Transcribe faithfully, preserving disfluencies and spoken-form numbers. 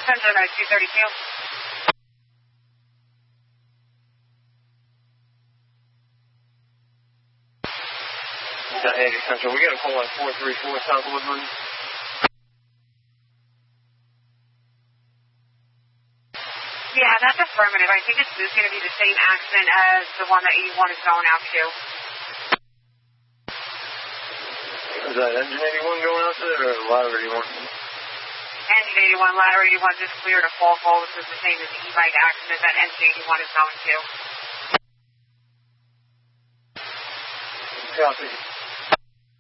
Central Road two thirty-two. Andy Central, we got a call at four three four South Woodland. Yeah, that's affirmative. I think it's going to be the same accident as the one that eighty-one is going out to. Is that engine eighty-one going out to there or ladder eighty-one? Engine eighty-one, ladder eighty-one just cleared a fault hole. This is the same as the e-bike accident that engine eighty-one is going to. Copy.